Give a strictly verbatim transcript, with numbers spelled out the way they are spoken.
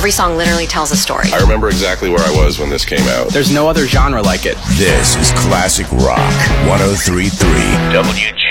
Every song literally tells a story. I remember exactly where I was when this came out. There's no other genre like it. This is Classic Rock one oh three point three W G.